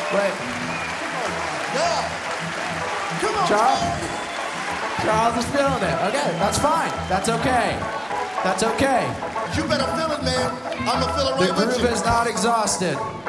Wait. Yeah. Come on, Charles is feeling it. Okay, that's fine. That's okay. That's okay. You better feel it, man. I'm gonna feel it The right with groove you. is not exhausted.